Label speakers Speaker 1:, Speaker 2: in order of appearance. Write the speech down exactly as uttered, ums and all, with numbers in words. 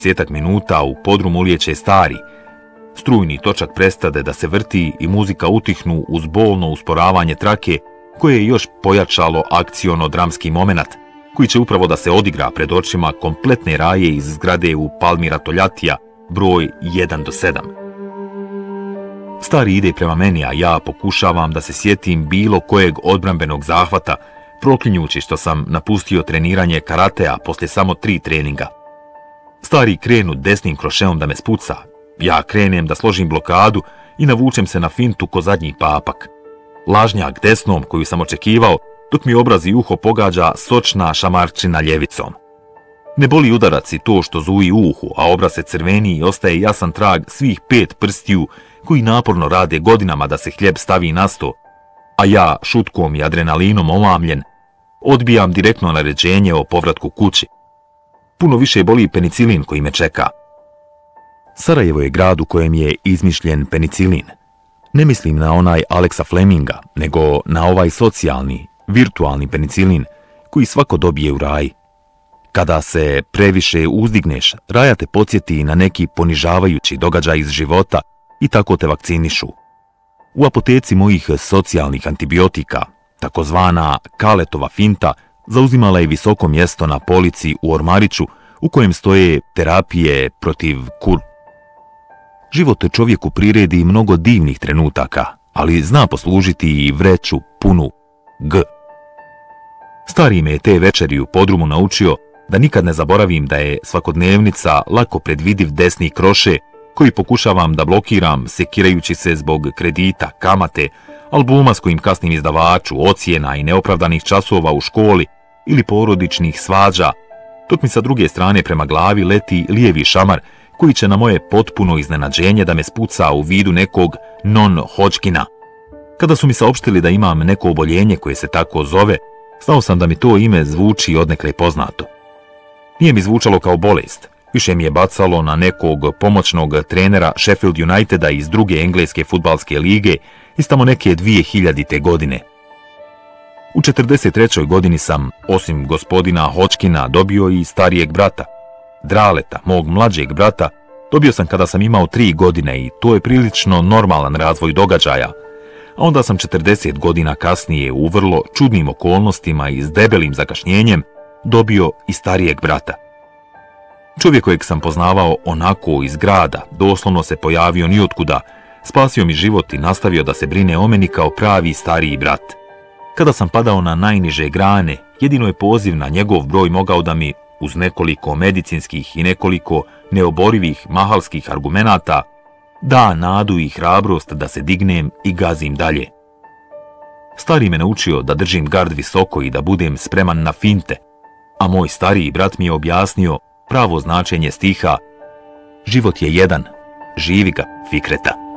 Speaker 1: Sjetak minuta u podrum ulijeće stari. Strujni točak prestade da se vrti i muzika utihnu uz bolno usporavanje trake koje je još pojačalo akciono-dramski moment, koji će upravo da se odigra pred očima kompletne raje iz zgrade u Palmira Toljatija, broj jedan do sedam. Stari ide prema meni, a ja pokušavam da se sjetim bilo kojeg odbrambenog zahvata, proklinjući što sam napustio treniranje karatea poslije samo tri treninga. Stari krenu desnim krošeom da me spuca. Ja krenem da složim blokadu i navučem se na fintu ko zadnji papak. Lažnjak desnom koju sam očekivao, dok mi obraz i uho pogađa sočna šamarčina ljevicom. Ne boli udarac i to što zuji u uhu, a obraz se crveni i ostaje jasan trag svih pet prstiju koji naporno rade godinama da se hljeb stavi na sto, a ja, šutkom i adrenalinom omamljen, odbijam direktno naređenje o povratku kući. Puno više boli penicilin koji me čeka. Sarajevo je grad u kojem je izmišljen penicilin. Ne mislim na onaj Alexa Fleminga, nego na ovaj socijalni, virtualni penicilin koji svako dobije u raj. Kada se previše uzdigneš, raja te podsjeti na neki ponižavajući događaj iz života i tako te vakcinišu. U apoteci mojih socijalnih antibiotika, takozvana Kaletova finta, zauzimala je visoko mjesto na polici u ormariću u kojem stoje terapije protiv kur. Život čovjeku priredi mnogo divnih trenutaka, ali zna poslužiti i vreću punu G. Stari me je te večeri u podrumu naučio da nikad ne zaboravim da je svakodnevnica lako predvidiv desni kroše koji pokušavam da blokiram sekirajući se zbog kredita, kamate, albuma s kojim kasnim izdavaču, ocjena i neopravdanih časova u školi ili porodičnih svađa, dok mi sa druge strane prema glavi leti lijevi šamar koji će na moje potpuno iznenađenje da me spuca u vidu nekog non-Hodgkina. Kada su mi saopštili da imam neko oboljenje koje se tako zove, znao sam da mi to ime zvuči odnekle poznato. Nije mi zvučalo kao bolest, više mi je bacalo na nekog pomoćnog trenera Sheffield Uniteda iz druge engleske fudbalske lige iz tamo neke dvije hiljadite godine. U četrdeset trećoj godini sam, osim gospodina Hodgkina, dobio i starijeg brata. Draleta, mog mlađeg brata, dobio sam kada sam imao tri godine i to je prilično normalan razvoj događaja, a onda sam četrdeset godina kasnije u vrlo čudnim okolnostima i s debelim zakašnjenjem dobio i starijeg brata. Čovjek kojeg sam poznavao onako iz grada, doslovno se pojavio nijotkuda, spasio mi život i nastavio da se brine o meni kao pravi stariji brat. Kada sam padao na najniže grane, jedino je poziv na njegov broj mogao da mi, uz nekoliko medicinskih i nekoliko neoborivih mahalskih argumenata, da nadu i hrabrost da se dignem i gazim dalje. Stari me naučio da držim gard visoko i da budem spreman na finte, a moj stariji brat mi je objasnio pravo značenje stiha: život je jedan, živi ga, Fikreta.